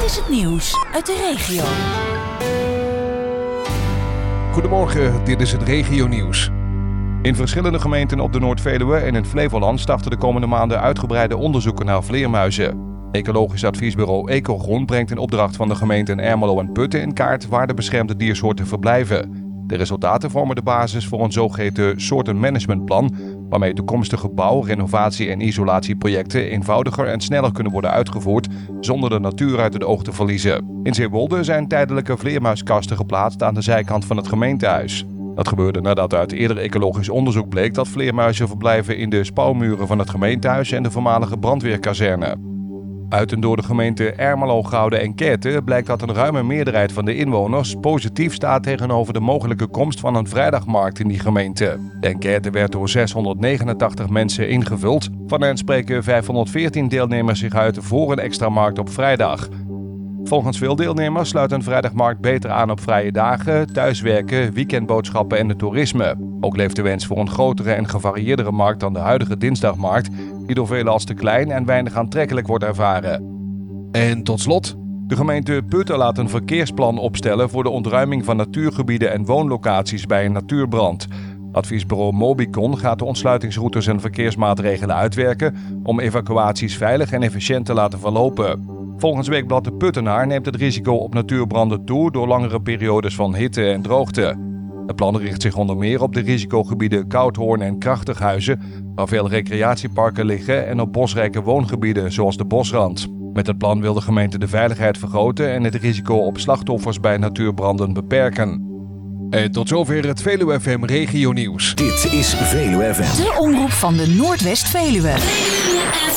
is het nieuws uit de regio. Goedemorgen, dit is het regionieuws. In verschillende gemeenten op de Noord-Veluwe en in Flevoland starten de komende maanden uitgebreide onderzoeken naar vleermuizen. Ecologisch adviesbureau Ecogroen brengt in opdracht van de gemeenten Ermelo en Putten in kaart waar de beschermde diersoorten verblijven. De resultaten vormen de basis voor een zogeheten soortenmanagementplan, waarmee toekomstige bouw-, renovatie- en isolatieprojecten eenvoudiger en sneller kunnen worden uitgevoerd zonder de natuur uit het oog te verliezen. In Zeewolde zijn tijdelijke vleermuiskasten geplaatst aan de zijkant van het gemeentehuis. Dat gebeurde nadat uit eerder ecologisch onderzoek bleek dat vleermuizen verblijven in de spouwmuren van het gemeentehuis en de voormalige brandweerkazerne. Uit en door de gemeenten Ermelo, Gouda en Keerten blijkt dat een ruime meerderheid van de inwoners positief staat tegenover de mogelijke komst van een vrijdagmarkt in die gemeente. De enquête werd door 689 mensen ingevuld. Van hen spreken 514 deelnemers zich uit voor een extra markt op vrijdag. Volgens veel deelnemers sluit een vrijdagmarkt beter aan op vrije dagen, thuiswerken, weekendboodschappen en het toerisme. Ook leeft de wens voor een grotere en gevarieerdere markt dan de huidige dinsdagmarkt, die door velen als te klein en weinig aantrekkelijk wordt ervaren. En tot slot, de gemeente Putten laat een verkeersplan opstellen voor de ontruiming van natuurgebieden en woonlocaties bij een natuurbrand. Adviesbureau Mobicon gaat de ontsluitingsroutes en verkeersmaatregelen uitwerken om evacuaties veilig en efficiënt te laten verlopen. Volgens Weekblad De Puttenaar neemt het risico op natuurbranden toe door langere periodes van hitte en droogte. Het plan richt zich onder meer op de risicogebieden Koudhoorn en Krachtighuizen, waar veel recreatieparken liggen, en op bosrijke woongebieden zoals de Bosrand. Met het plan wil de gemeente de veiligheid vergroten en het risico op slachtoffers bij natuurbranden beperken. En tot zover het Veluwe FM Regionieuws. Dit is Veluwe FM. De omroep van de Noordwest-Veluwe.